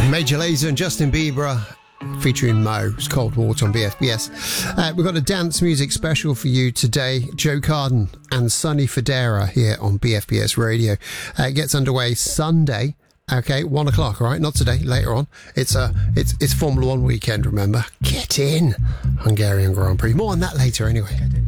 Major Lazer and Justin Bieber featuring Mo. It's Cold Water on BFBS. We've got a dance music special for you today. Joe Carden and Sonny Fodera here on BFBS Radio. It gets underway Sunday. Okay, 1 o'clock, all right? Not today, later on. It's Formula One weekend, remember? Get in! Hungarian Grand Prix. More on that later, anyway.